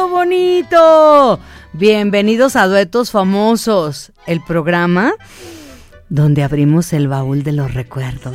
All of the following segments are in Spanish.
eso bonito! Bienvenidos a Duetos Famosos, el programa donde abrimos el baúl de los recuerdos.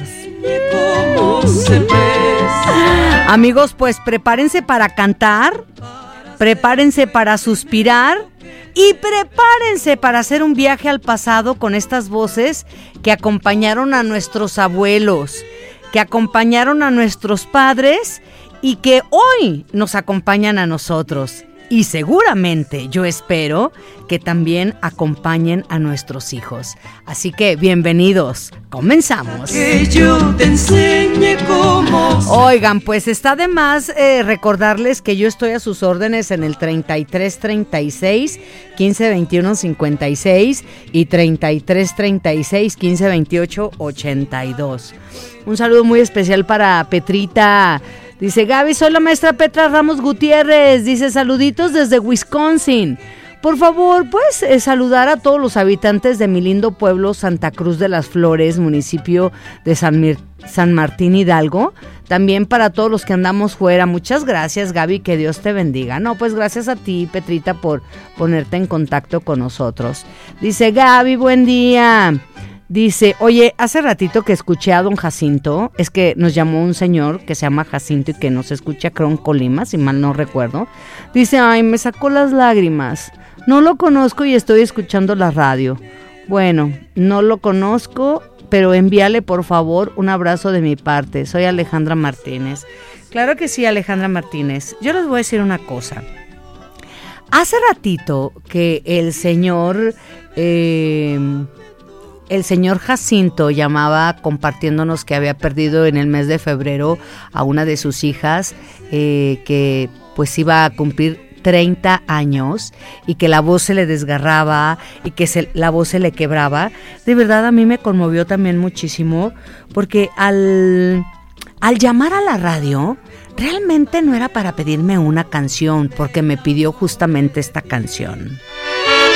Amigos, pues prepárense para cantar, prepárense para suspirar y prepárense para hacer un viaje al pasado con estas voces que acompañaron a nuestros abuelos, que acompañaron a nuestros padres y que hoy nos acompañan a nosotros. Y seguramente, yo espero, que también acompañen a nuestros hijos. Así que, bienvenidos. Comenzamos. Que yo te enseñe cómo... Oigan, pues está de más recordarles que yo estoy a sus órdenes en el 3336 1521 56 y 3336 1528 82. Un saludo muy especial para Petrita. Dice, Gaby, soy la maestra Petra Ramos Gutiérrez. Dice, saluditos desde Wisconsin. Por favor, ¿puedes saludar a todos los habitantes de mi lindo pueblo Santa Cruz de las Flores, municipio de San Martín Hidalgo? También para todos los que andamos fuera. Muchas gracias, Gaby, que Dios te bendiga. No, pues gracias a ti, Petrita, por ponerte en contacto con nosotros. Dice, Gaby, buen día. Dice, oye, hace ratito que escuché a don Jacinto, es que nos llamó un señor que se llama Jacinto y que nos escucha, creo, en Colima, si mal no recuerdo. Dice, ay, me sacó las lágrimas. No lo conozco y estoy escuchando la radio. Bueno, no lo conozco, pero envíale, por favor, un abrazo de mi parte. Soy Alejandra Martínez. Claro que sí, Alejandra Martínez. Yo les voy a decir una cosa. Hace ratito que el señor Jacinto llamaba compartiéndonos que había perdido en el mes de febrero a una de sus hijas, que pues iba a cumplir 30 años y que la voz se le desgarraba y que la voz se le quebraba. De verdad a mí me conmovió también muchísimo, porque al llamar a la radio realmente no era para pedirme una canción, porque me pidió justamente esta canción.